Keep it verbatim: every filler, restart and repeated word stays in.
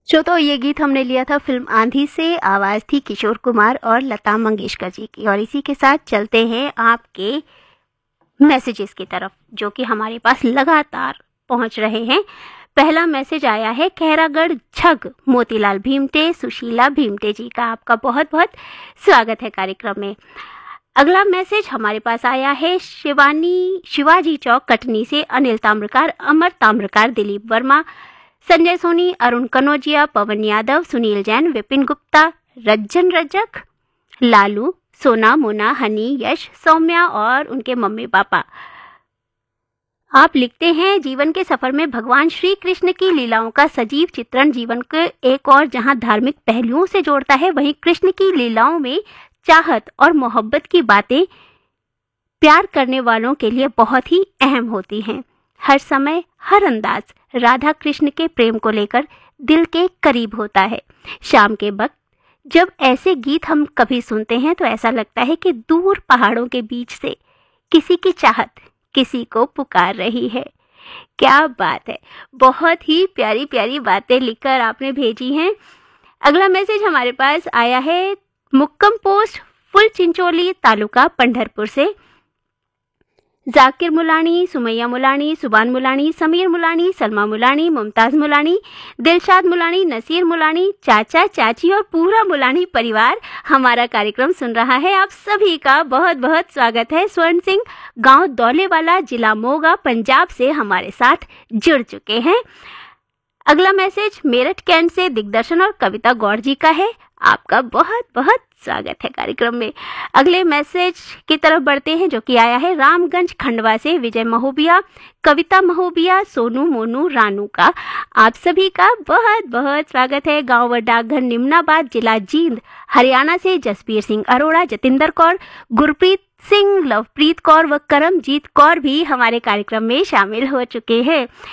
श्रोताओं, ये गीत हमने लिया था फिल्म आंधी से। आवाज़ थी किशोर कुमार और लता मंगेशकर जी की। और इसी के साथ चलते हैं आपके मैसेजेस की तरफ, जो कि हमारे पास लगातार पहुंच रहे हैं। पहला मैसेज आया है खैरागढ़ झग मोतीलाल भीमटे सुशीला भीमटे जी का। आपका बहुत बहुत स्वागत है कार्यक्रम में। अगला मैसेज हमारे पास आया है शिवानी शिवाजी चौक कटनी से। अनिल ताम्रकार, अमर ताम्रकार, दिलीप वर्मा, संजय सोनी, अरुण कनौजिया, पवन यादव, सुनील जैन, विपिन गुप्ता, रज्जन रजक, लालू, सोना, मोना, हनी, यश, सौम्या और उनके मम्मी पापा। आप लिखते हैं जीवन के सफर में भगवान श्री कृष्ण की लीलाओं का सजीव चित्रण जीवन के एक और जहां धार्मिक पहलुओं से जोड़ता है, वहीं कृष्ण की लीलाओं में चाहत और मोहब्बत की बातें प्यार करने वालों के लिए बहुत ही अहम होती हैं। हर समय हर अंदाज राधा कृष्ण के प्रेम को लेकर दिल के करीब होता है। शाम के वक्त जब ऐसे गीत हम कभी सुनते हैं तो ऐसा लगता है कि दूर पहाड़ों के बीच से किसी की चाहत किसी को पुकार रही है। क्या बात है, बहुत ही प्यारी प्यारी बातें लिखकर आपने भेजी हैं। अगला मैसेज हमारे पास आया है मुक्कम पोस्ट फुल चिंचोली तालुका पंढरपुर से। जाकिर मुलानी, सुमैया मुलानी, सुबान मुलानी, समीर मुलानी, सलमा मुलानी, मुमताज मुलानी, दिलशाद मुलानी, नसीर मुलानी, चाचा चाची और पूरा मुलानी परिवार हमारा कार्यक्रम सुन रहा है। आप सभी का बहुत बहुत स्वागत है। स्वर्ण सिंह गांव दौलेवाला, जिला मोगा, पंजाब से हमारे साथ जुड़ चुके हैं। अगला मैसेज मेरठ कैंट से दिग्दर्शन और कविता गौड़ जी का है। आपका बहुत बहुत स्वागत है कार्यक्रम में। अगले मैसेज की तरफ बढ़ते हैं, जो कि आया है रामगंज खंडवा से विजय महोबिया, कविता महोबिया, सोनू, मोनू, रानू का। आप सभी का बहुत बहुत स्वागत है। गांव व डाकघर निमनाबाद, जिला जींद, हरियाणा से जसबीर सिंह अरोड़ा, जतिंदर कौर, गुरप्रीत सिंह, लवप्रीत कौर व करमजीत कौर भी हमारे कार्यक्रम में शामिल हो चुके हैं।